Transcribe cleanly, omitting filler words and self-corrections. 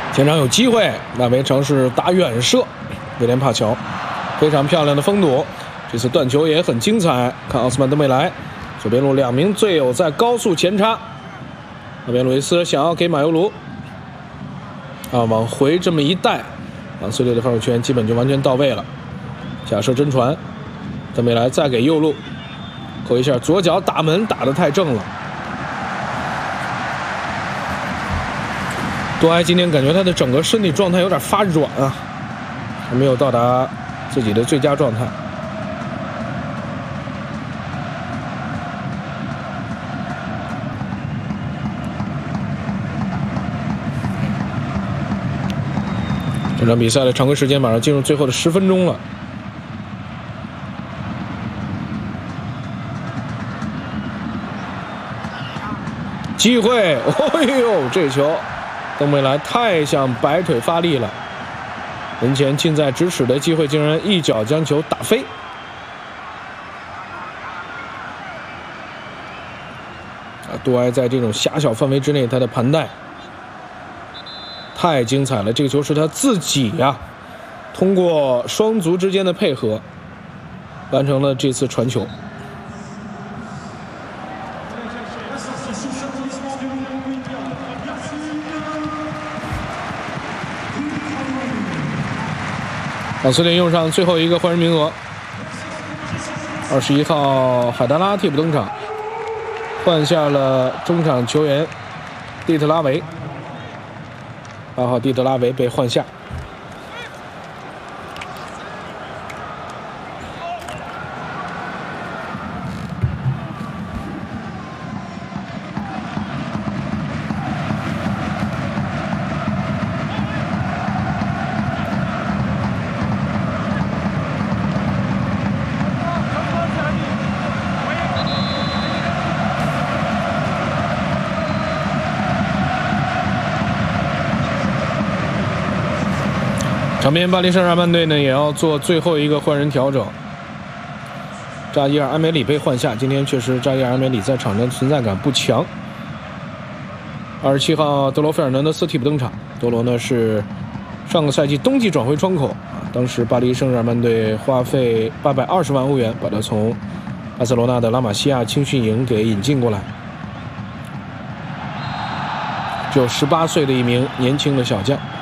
前场有机会，那维尝试打远射，威廉帕乔非常漂亮的封堵，这次断球也很精彩。看奥斯曼登贝莱，左边路2名队友在高速前插，那边路易斯想要给马尤卢往回这么一带，朗斯队的防守权基本就完全到位了。假设真传，登贝莱再给右路扣一下，左脚打门打得太正了。多埃今天感觉他的整个身体状态有点发软啊，还没有到达自己的最佳状态。这场比赛的常规时间马上进入最后的10分钟了。机会，哦呦，这球登贝莱太像摆腿发力了，门前近在咫尺的机会，竟然一脚将球打飞。杜埃在这种狭小范围之内，他的盘带太精彩了。这个球是他自己通过双足之间的配合完成了这次传球。朗斯队用上最后一个换人名额，21号海达拉替补登场，换下了中场球员蒂特拉维，8号蒂特拉维被换下。场边巴黎圣日耳曼队呢也要做最后一个换人调整，扎伊尔·安梅里被换下。今天确实扎伊尔·安梅里在场上存在感不强。27号德罗费尔南德斯替补登场，德罗呢是上个赛季冬季转会窗口当时巴黎圣日耳曼队花费820万欧元把他从巴塞罗那的拉玛西亚青训营给引进过来，只有18岁的一名年轻的小将。